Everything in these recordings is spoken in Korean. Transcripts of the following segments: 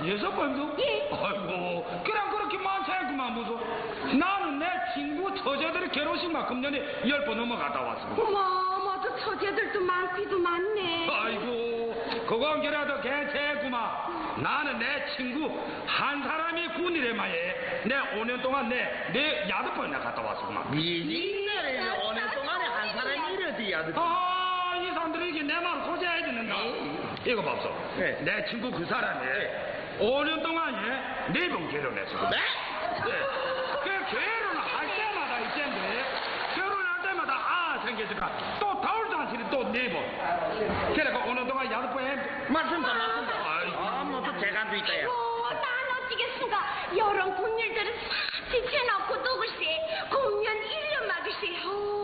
6번도? 예. 아이고, 그냥 그렇게 많잖구만, 무슨. 나는 내 친구 처제들의 결혼식만 금년에 10번 넘어갔다 왔어. 어머, 저 처제들도 많기도 많네. 아이고, 그건 그래도 괜찮구만. 나는 내 친구 한 사람이 군이래만 해. 내 5년 동안 내 8번이나 갔다 왔구만. 이날에 5년 동안에 한 사람이 이러지야. 아, 이 사람들이 이게 내 말을 소재해야 되는가? 이거 봐서. 네. 내 친구 그 사람이 5년 동안에 4번 결혼했어. 네? 그 결혼할 때마다 있던데 결혼할 때마다 생기니까 또 다울도 않지니 또 4번. 그래가 5년 동안 8번 해. 맞습니다. 뭐또 재간도 있다야. 난 어찌겠습니까? 여름 군일들은 싹 지쳐놓고 또 글쎄 공연 1년만 글쎄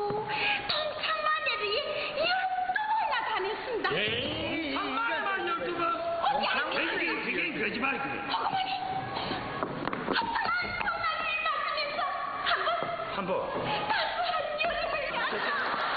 동창만해도 12번이나 다녔습니다. 에이, 한마디만 12번. 그게 거짓말이 그래. 어머니, 정말 말씀해서 한 번. 따스한 여름을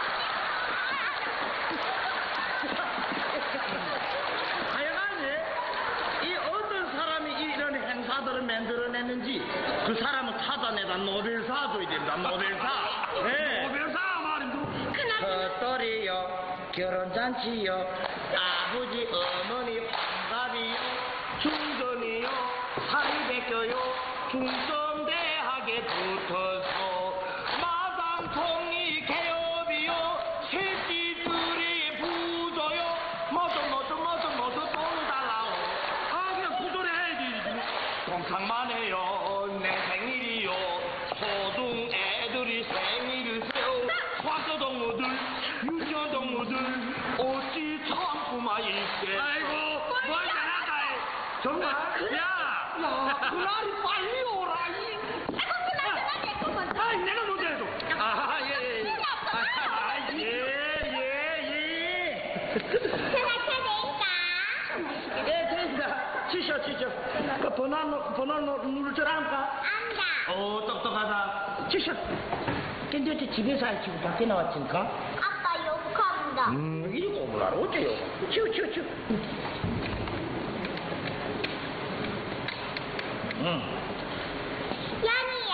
하여간에 이 어떤 사람이 이런 행사들을 만들어냈는지 그 사람을 찾아내다 노벨사 줘야 됩니다. 노벨사. 네. 노벨사 말인도. 헛돌이요, 결혼잔치요, 아버지 어머니 환갑이요, 중전이요, 사리백교요, 중점대학에 붙어서 마당통이 개업이요, 새끼들이 부조요, 모두 돈을 달라고. 그냥 구조를 해야지. 동창만 해요, 내 생일이요, 소중 애들이 생일을 세요, 화교동무들, 유치원동무들, 어찌 참고만 있게. 아이고, 뭘 잘한다. 정말. 야, 그날이 빨리 오라. 내가 먼저 해도. 됐다. 치셔. 그 번호 누를 줄 알까? 안다. 똑똑하다. 치셔. 근데 어째 집에서 안 치고 밖에 나왔습니까? 아빠 욕한다. 이리 공부를 알아. 어째요? 치우. 연이야.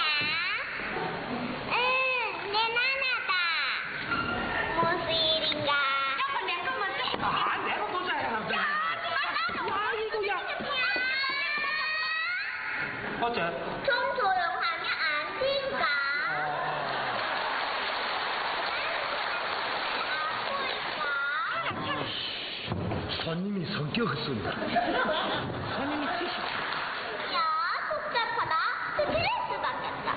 응, 내 나나다. 무슨 일인가? 여보, 내 거 먼저 해. 내가 먼저 해야 돼. 어째? 좀 조용하면 안 된가? 손님이 성격을 쓴다. 손님이 치시. 야, 복잡하다. 스트레스 받겠다.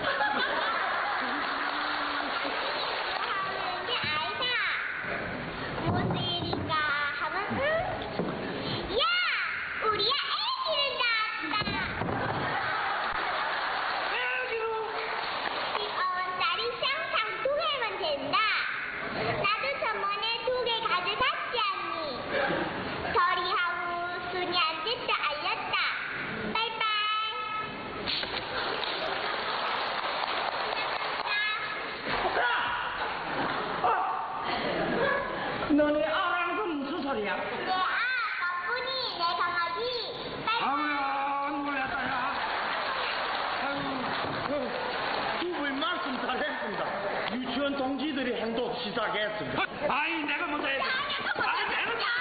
하는 게 아니다. 무슨 일인가 하면 야, 우리야 애기를 낳았다. 귀여운 딸이 쌍쌍 2개면 된다. 나도 저번에 2개 가져갔지 않니? 서리하고 순이한테 또 알렸다. 빠이빠이. 너네 아라는 건 무슨 소리야? 내 너뿐이 내 강아지. 빠이빠이. 아우야, 놀랐다, 야. 두 분 말씀 잘했습니다. 유치원 동지들이 행동 시작했습니다. 아이, 내가 먼저 해야 돼. 내가 먼저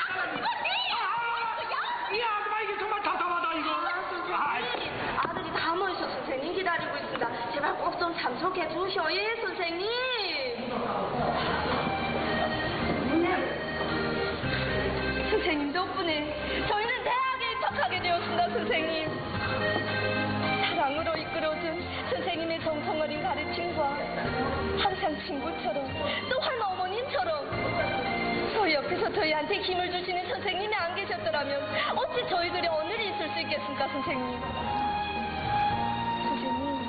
이 아줌마 이게 정말 답답하다, 이거. 아들이 다 모여서 선생님 기다리고 있습니다. 제발 꼭 좀 참석해 주셔. 예, 선생님. 선생님 덕분에 저희는 대학에 입학하게 되었습니다, 선생님. 사랑으로 이끌어준 선생님의 정성 어린 가르침과 항상 친구처럼 또 한 어머님처럼 저희 옆에서 저희한테 힘을 주시는 선생님이 안 계셨더라면 어찌 저희들이 오늘이 있을 수 있겠습니까, 선생님? 선생님,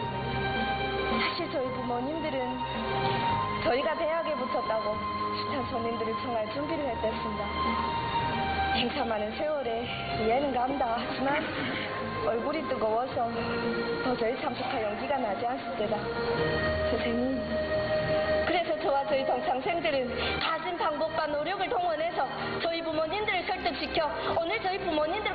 사실 저희 부모님들은 저희가 대학에 붙었다고 숱한 손님들을 청할 준비를 했댔습니다. 행사 많은 세월에 이해는 간다 하지만 얼굴이 뜨거워서 도저히 참석할 용기가 나지 않을 때다. 선생님, 그래서 저와 저희 동창생들은 가진 방법과 노력을 동원해서 저희 부모님들을 설득시켜 오늘 저희 부모님들